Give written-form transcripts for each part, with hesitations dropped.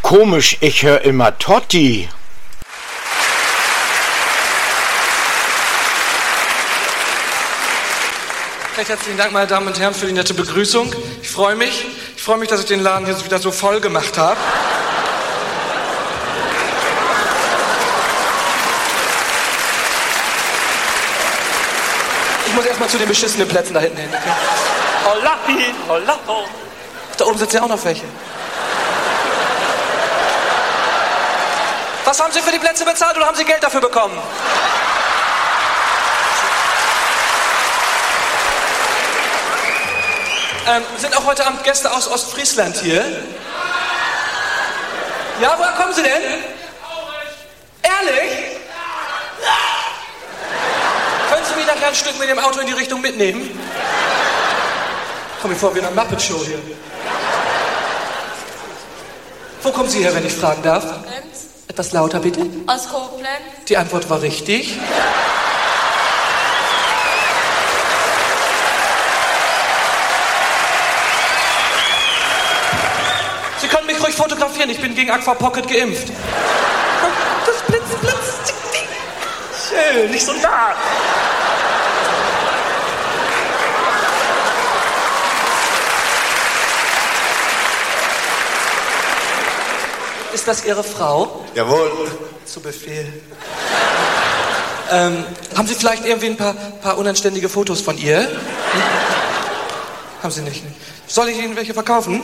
Komisch, ich höre immer Totti. Recht herzlichen Dank, meine Damen und Herren, für die nette Begrüßung. Ich freue mich, dass ich den Laden hier wieder so voll gemacht habe. Ich muss erstmal zu den beschissenen Plätzen da hinten hin. Okay? Hollahi, hollaho. Da oben sitzen ja auch noch welche. Was haben Sie für die Plätze bezahlt oder haben Sie Geld dafür bekommen? Sind auch heute Abend Gäste aus Ostfriesland hier? Ja, woher kommen Sie denn? Ehrlich? Können Sie mich nachher ein Stück mit dem Auto in die Richtung mitnehmen? Komm mir vor wie in einer Muppet-Show hier. Wo kommen Sie her, wenn ich fragen darf? Etwas lauter, bitte. Aus Koblenz. Die Antwort war richtig. Sie können mich ruhig fotografieren, ich bin gegen Aquapocket geimpft. Das Blitz. Schön, nicht so nah. Ist das Ihre Frau? Jawohl. Zu Befehl. Haben Sie vielleicht irgendwie ein paar unanständige Fotos von ihr? Hm? Haben Sie nicht? Soll ich Ihnen welche verkaufen?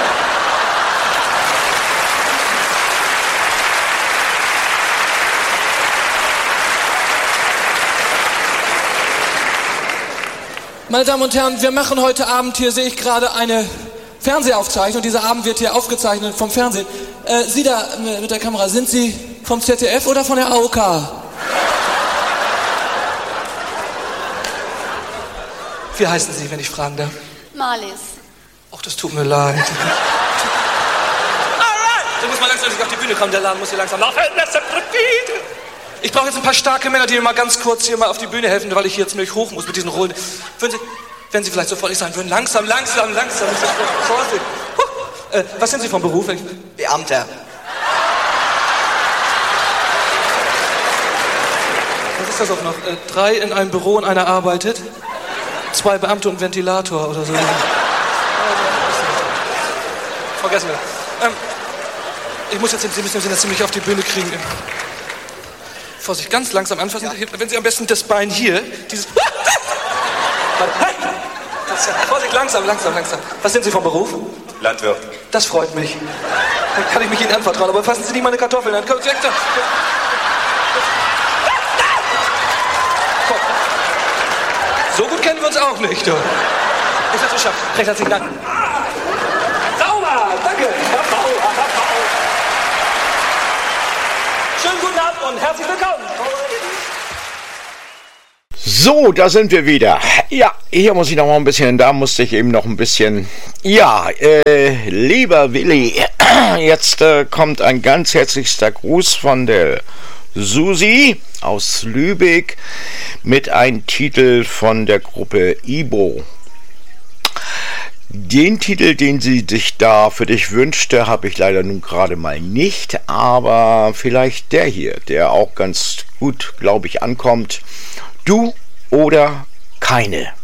Meine Damen und Herren, wir machen heute Abend hier, sehe ich gerade, eine Fernsehaufzeichnung. Dieser Abend wird hier aufgezeichnet vom Fernsehen. Sie da mit der Kamera, sind Sie vom ZDF oder von der AOK? Wie heißen Sie, wenn ich fragen darf? Marlies. Ach, das tut mir leid. Alright! Du musst mal langsam auf die Bühne kommen, der Laden muss hier langsam laufen. Ich brauche jetzt ein paar starke Männer, die mir mal ganz kurz hier mal auf die Bühne helfen, weil ich hier ziemlich hoch muss mit diesen Rollen. Wenn Sie vielleicht so freundlich sein würden, langsam. Vorsicht. Was sind Sie vom Beruf? Beamter. Was ist das auch noch? 3 in einem Büro und einer arbeitet. 2 Beamte und Ventilator oder so. Vergessen wir. Sie müssen das ziemlich auf die Bühne kriegen. Vorsicht, ganz langsam anfassen. Ja. Wenn Sie am besten das Bein hier, dieses... Vorsicht, langsam. Was sind Sie vom Beruf? Landwirt. Das freut mich. Dann kann ich mich Ihnen anvertrauen, aber fassen Sie nicht meine Kartoffeln an. Komm. So gut kennen wir uns auch nicht. Du. Ich hab's geschafft. Recht herzlichen Dank. Sauber, danke. Herr Bauer. Schönen guten Abend und herzlich willkommen. So, da sind wir wieder. Ja, hier muss ich noch mal ein bisschen, da musste ich eben noch ein bisschen. Ja, lieber Willi, jetzt kommt ein ganz herzlichster Gruß von der Susi aus Lübeck mit einem Titel von der Gruppe Ibo. Den Titel, den sie sich da für dich wünschte, habe ich leider nun gerade mal nicht, aber vielleicht der hier, der auch ganz gut, glaube ich, ankommt. Du oder keine.